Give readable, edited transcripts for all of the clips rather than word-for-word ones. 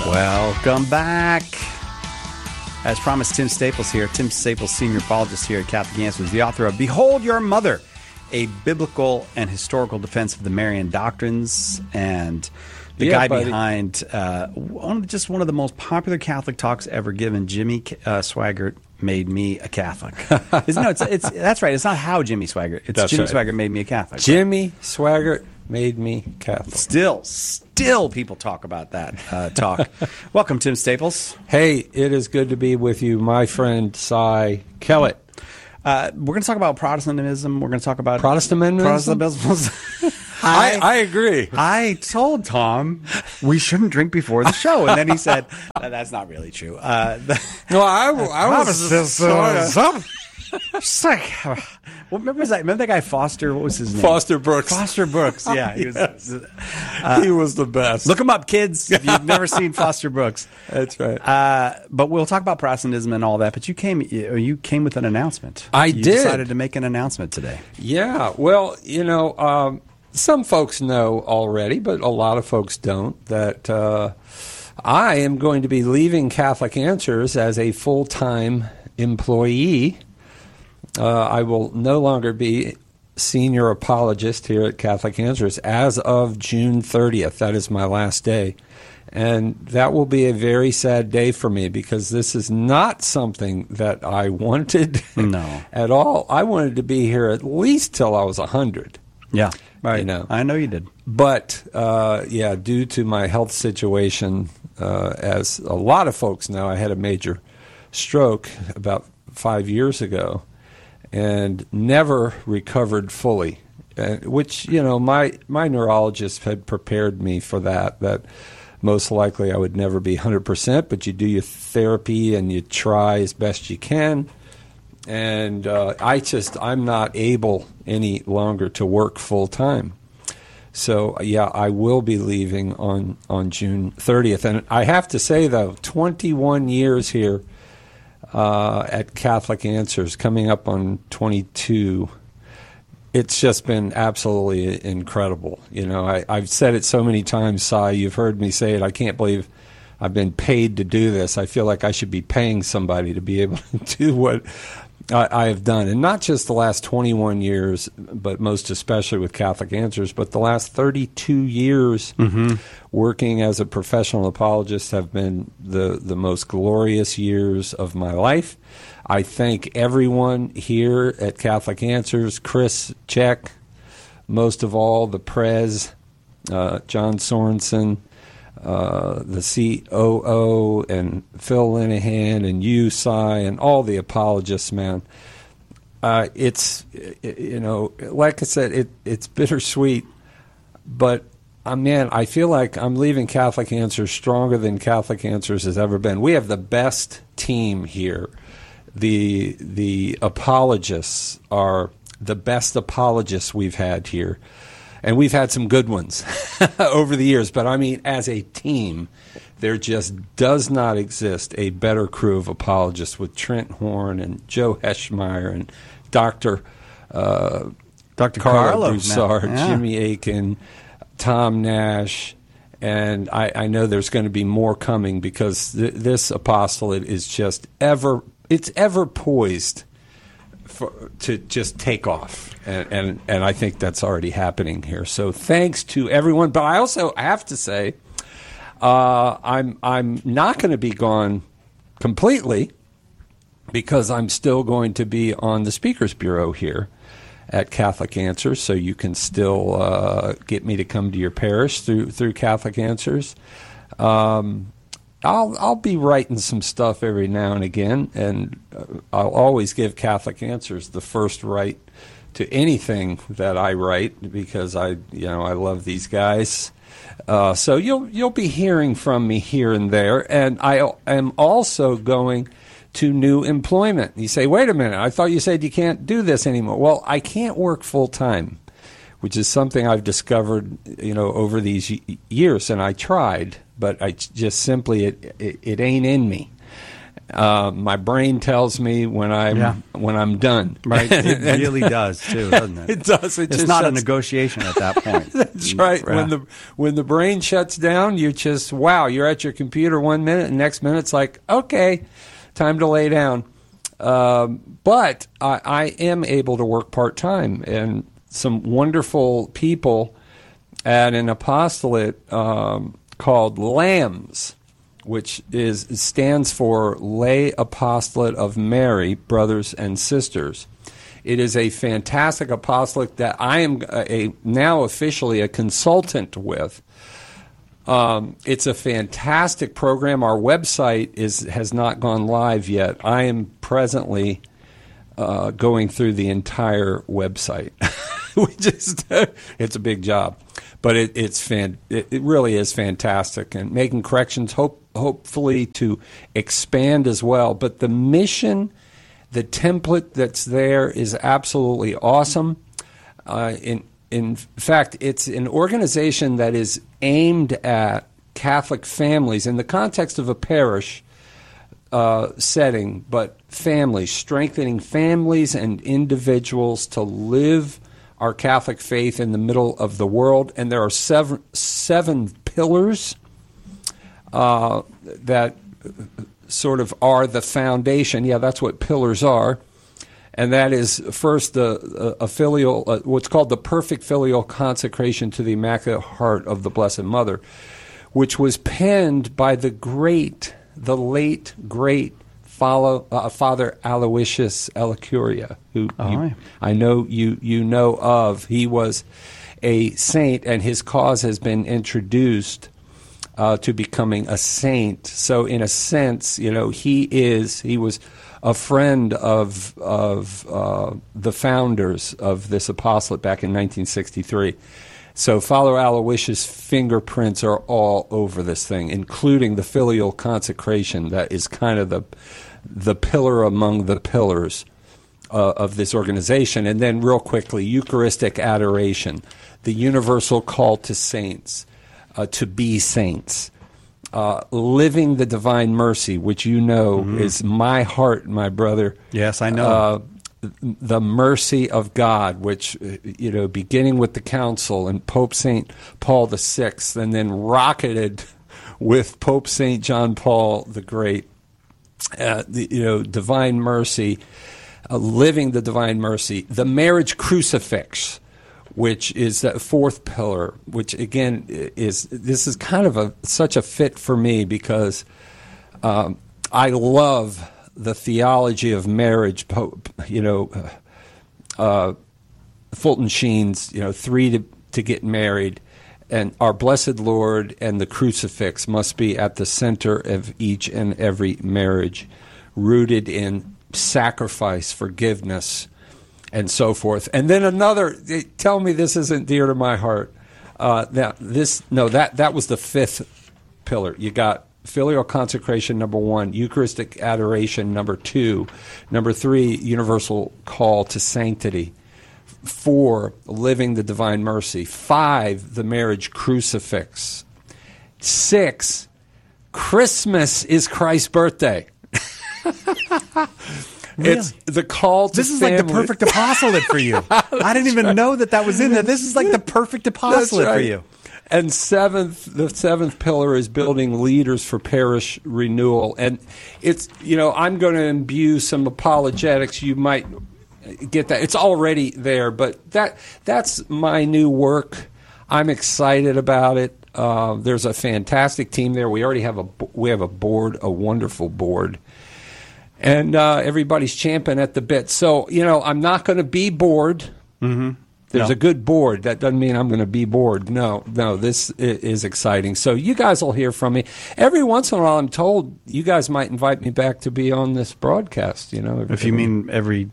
Welcome back. As promised, Tim Staples here. Tim Staples, senior apologist here at Catholic Answers, the author of Behold Your Mother, a biblical and historical defense of the Marian doctrines, and the guy behind one of the most popular Catholic talks ever given, Jimmy Swaggart Made Me a Catholic. That's right. It's not how Jimmy Swaggart. It's Jimmy Swaggart Made Me a Catholic. Jimmy Swaggart Made Me Catholic. Still people talk about that talk. Welcome, Tim Staples. Hey, it is good to be with you, my friend Cy Kellett. We're going to talk about Protestantism. We're going to talk about Protestantism. I agree. I told Tom we shouldn't drink before the show, and then he said, "That's not really true." No, I was sick. Well, remember that guy Foster? What was his name? Foster Brooks. Foster Brooks. Yeah, he was. He was the best. Look him up, kids. If you've never seen Foster Brooks, that's right. But we'll talk about Protestantism and all that. But you came with an announcement. You did. Decided to make an announcement today. Yeah. Well, some folks know already, but a lot of folks don't, that I am going to be leaving Catholic Answers as a full-time employee. I will no longer be senior apologist here at Catholic Answers as of June 30th. That is my last day. And that will be a very sad day for me, because this is not something that I wanted at all. I wanted to be here at least till I was 100. Yeah, right. I know you did. But, due to my health situation, as a lot of folks know, I had a major stroke about 5 years ago and never recovered fully, which, my neurologist had prepared me for that most likely I would never be 100%, but you do your therapy and you try as best you can. And I'm not able any longer to work full time. So, I will be leaving on June 30th. And I have to say, though, 21 years here at Catholic Answers, coming up on 22, it's just been absolutely incredible. I've said it so many times, Cy, you've heard me say it. I can't believe I've been paid to do this. I feel like I should be paying somebody to be able to do what I have done. And not just the last 21 years, but most especially with Catholic Answers, but the last 32 years working as a professional apologist have been the most glorious years of my life. I thank everyone here at Catholic Answers, Chris Check, most of all, the Prez, John Sorensen, the COO, and Phil Linehan, and you, Cy, and all the apologists, man. It's, like I said, it's bittersweet, but man, I feel like I'm leaving Catholic Answers stronger than Catholic Answers has ever been. We have the best team here. The apologists are the best apologists we've had here. And we've had some good ones over the years. But, I mean, as a team, there just does not exist a better crew of apologists with Trent Horn and Joe Heschmeyer and Dr. Carlo Broussard, Jimmy Aiken, Tom Nash. And I know there's going to be more coming, because this apostolate is just ever poised to just take off, and I think that's already happening here. So thanks to everyone. But I also have to say, I'm not going to be gone completely, because I'm still going to be on the Speakers Bureau here at Catholic Answers. So you can still get me to come to your parish through Catholic Answers. I'll be writing some stuff every now and again, and I'll always give Catholic Answers the first right to anything that I write, because I love these guys. So you'll be hearing from me here and there, and I am also going to new employment. You say, wait a minute, I thought you said you can't do this anymore. Well, I can't work full time, which is something I've discovered, over these years, and I tried. But I just simply, it ain't in me. My brain tells me when I'm done. Right, it really does too, doesn't it? It does. It's not a negotiation at that point. That's right. Yeah. When the brain shuts down, you're at your computer 1 minute, and next minute it's like, okay, time to lay down. But I am able to work part-time, and some wonderful people at an apostolate called LAMS, which stands for Lay Apostolate of Mary, Brothers and Sisters. It is a fantastic apostolate that I am now officially a consultant with. It's a fantastic program. Our website has not gone live yet. I am presently going through the entire website. It's a big job, but it really is fantastic, and making corrections hopefully to expand as well. But the mission, the template that's there is absolutely awesome. In fact, it's an organization that is aimed at Catholic families in the context of a parish setting, but families, strengthening families and individuals to live our Catholic faith in the middle of the world. And there are seven pillars that sort of are the foundation. Yeah, that's what pillars are. And that is first a filial, what's called the perfect filial consecration to the Immaculate Heart of the Blessed Mother, which was penned by the late great Father Aloysius Elicuria, who I know you know of. He was a saint, and his cause has been introduced to becoming a saint. So, in a sense, he was a friend of the founders of this apostolate back in 1963. So Father Aloysius' fingerprints are all over this thing, including the filial consecration that is kind of the pillar among the pillars of this organization. And then real quickly, Eucharistic adoration, the universal call to saints, to be saints. Living the divine mercy, which is my heart, my brother. Yes, I know. The mercy of God, which, beginning with the Council and Pope St. Paul VI, and then rocketed with Pope St. John Paul the Great. Divine mercy, living the divine mercy. The marriage crucifix, which is that fourth pillar, which again this is kind of such a fit for me because I love the theology of marriage. Fulton Sheen's, 3 to get married, and our Blessed Lord and the crucifix must be at the center of each and every marriage, rooted in sacrifice, forgiveness, and so forth. And then tell me this isn't dear to my heart. That was the fifth pillar. You got filial consecration, number 1, Eucharistic adoration, number 2, number 3, universal call to sanctity, 4, living the divine mercy, 5, the marriage crucifix, 6, Christmas is Christ's birthday. Really? It's the call to This is family. like the perfect apostolate for you. I didn't even know that was in there. This is like the perfect apostolate for you. And the seventh pillar is building leaders for parish renewal. And it's, I'm going to imbue some apologetics. You might get that. It's already there, but that's my new work. I'm excited about it. There's a fantastic team there. We already have a board, a wonderful board. And everybody's champing at the bit. So, I'm not going to be bored. Mm-hmm. There's a good board. That doesn't mean I'm going to be bored. No, this is exciting. So you guys will hear from me. Every once in a while, I'm told you guys might invite me back to be on this broadcast. If you mean every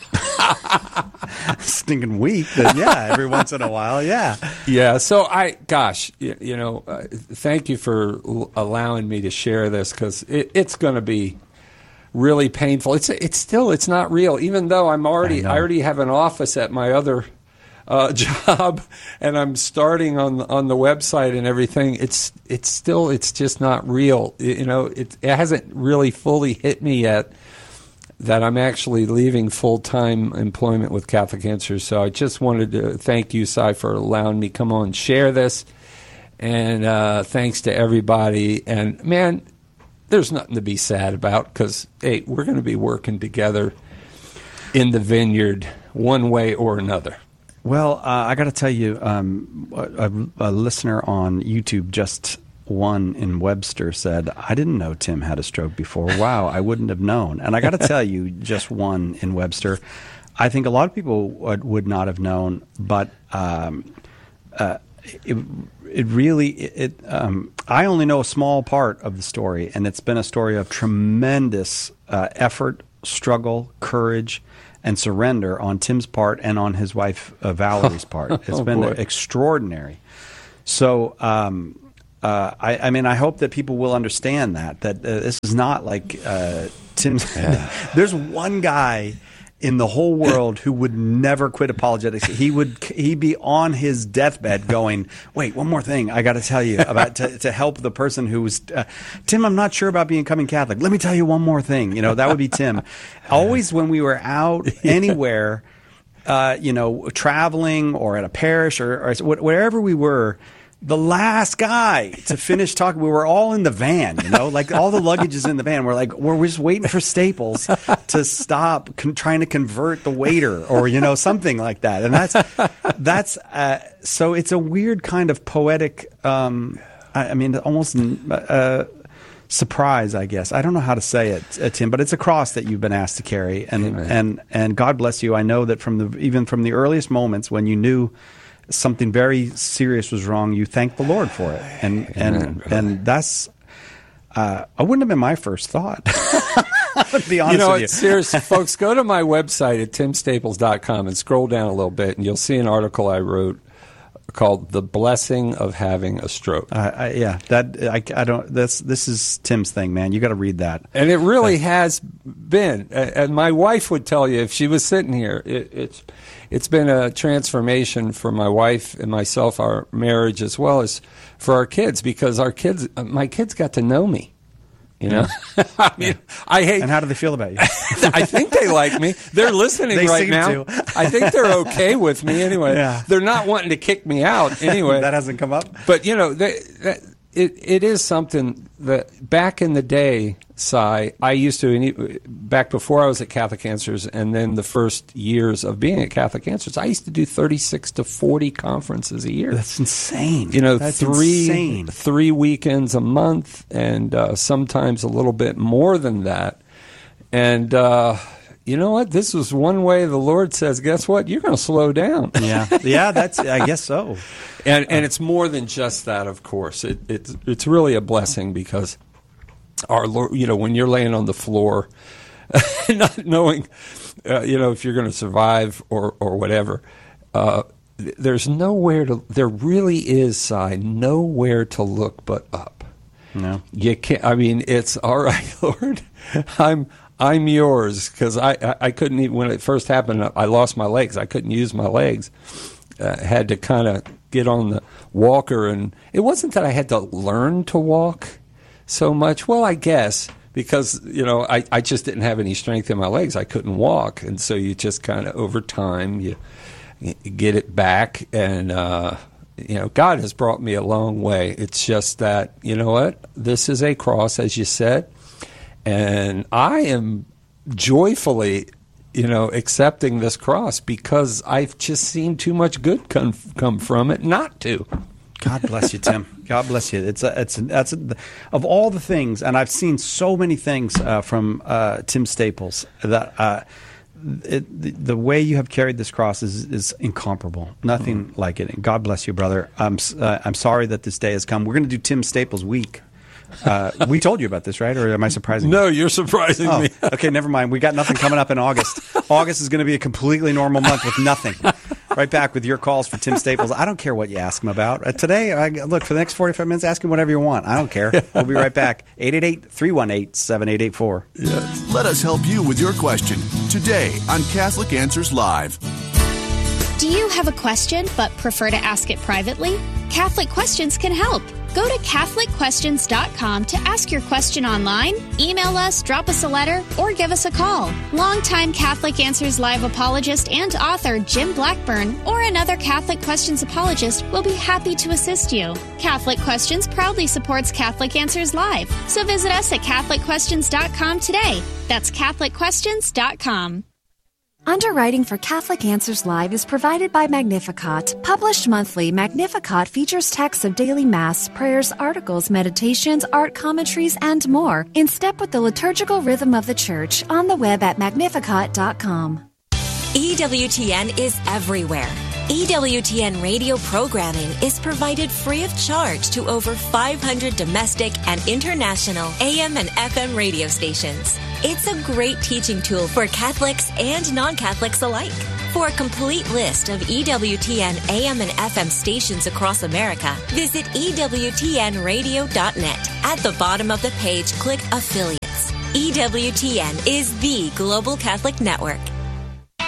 stinking week, then yeah, every once in a while, yeah. Yeah, so thank you for allowing me to share this, because it's going to be really painful. It's not real, even though I already have an office at my other job, and I'm starting on the website and everything. It's just not real. It hasn't really fully hit me yet that I'm actually leaving full-time employment with Catholic Answers. So I just wanted to thank you, Cy, for allowing me to come on and share this. And thanks to everybody. And, man, there's nothing to be sad about because, hey, we're going to be working together in the vineyard one way or another. Well, I got to tell you, a listener on YouTube just one in Webster said, I didn't know Tim had a stroke before. Wow, I wouldn't have known. And I got to tell you, just one in Webster, I think a lot of people would not have known, but it really, I only know a small part of the story, and it's been a story of tremendous effort, struggle, courage, and surrender on Tim's part and on his wife Valerie's part. It's been extraordinary. So, I mean, I hope that people will understand that this is not like Tim's. There's one guy in the whole world who would never quit apologetics. He'd be on his deathbed going, wait, one more thing I got to tell you about to help the person who was Tim, I'm not sure about becoming Catholic. Let me tell you one more thing. That would be Tim. Always when we were out anywhere, traveling or at a parish or wherever we were, the last guy to finish talking, we were all in the van, like all the luggage is in the van. We're just waiting for Staples to stop trying to convert the waiter or, something like that. And that's so it's a weird kind of poetic, almost surprise, I guess. I don't know how to say it, Tim, but it's a cross that you've been asked to carry. And God bless you. I know that even from the earliest moments when you knew something very serious was wrong, you thanked the Lord for it, and that's I wouldn't have been my first thought. To be honest with you, seriously, folks, go to my website at timstaples.com and scroll down a little bit, and you'll see an article I wrote called "The Blessing of Having a Stroke." This is Tim's thing, man. You got to read that, and it really has been. And my wife would tell you if she was sitting here, it's been a transformation for my wife and myself, our marriage, as well as for our kids, because my kids got to know me. I mean, I hate. And how do they feel about you? I think they like me. They're listening right now. I think they're okay with me anyway. Yeah. They're not wanting to kick me out anyway. That hasn't come up. But it is something that back in the day, Cy, I used to, back before I was at Catholic Answers and then the first years of being at Catholic Answers, I used to do 36 to 40 conferences a year. That's insane. That's insane. 3 weekends a month and sometimes a little bit more than that. And you know what? This was one way the Lord says, guess what? You're going to slow down. Yeah, I guess so. And it's more than just that, of course. It's really a blessing because our Lord, when you're laying on the floor, not knowing, if you're going to survive or whatever, there's there really is, Cy, nowhere to look but up. No. You can't, it's all right, Lord, I'm yours, because I couldn't even, when it first happened, I lost my legs. I couldn't use my legs. Had to kind of get on the walker, and it wasn't that I had to learn to walk so much. Well, I guess, because, I just didn't have any strength in my legs. I couldn't walk, and so you just kind of, over time, you get it back, and, God has brought me a long way. It's just that, you know what? This is a cross, as you said, and I am joyfully accepting this cross because I've just seen too much good come from it not to. God bless you, Tim. God bless you. It's of all the things, and I've seen so many things from Tim Staples that the way you have carried this cross is incomparable. Nothing like it. And God bless you, brother. I'm sorry that this day has come. We're going to do Tim Staples Week. We told you about this, right? Or am I surprising you? No, you're surprising me. Okay, never mind. We got nothing coming up in August. August is going to be a completely normal month with nothing. Right back with your calls for Tim Staples. I don't care what you ask him about. Today, look, for the next 45 minutes, ask him whatever you want. I don't care. We'll be right back. 888-318-7884. Yes. Let us help you with your question today on Catholic Answers Live. Do you have a question but prefer to ask it privately? Catholic Questions can help. Go to CatholicQuestions.com to ask your question online, email us, drop us a letter, or give us a call. Longtime Catholic Answers Live apologist and author Jim Blackburn or another Catholic Questions apologist will be happy to assist you. Catholic Questions proudly supports Catholic Answers Live, so visit us at CatholicQuestions.com today. That's CatholicQuestions.com. Underwriting for Catholic Answers Live is provided by Magnificat. Published monthly, Magnificat features texts of daily Mass, prayers, articles, meditations, art commentaries, and more, in step with the liturgical rhythm of the Church, on the web at magnificat.com. EWTN is everywhere. EWTN radio programming is provided free of charge to over 500 domestic and international AM and FM radio stations. It's a great teaching tool for Catholics and non-Catholics alike. For a complete list of EWTN AM and FM stations across America, visit EWTNradio.net. At the bottom of the page, click Affiliates. EWTN is the Global Catholic Network.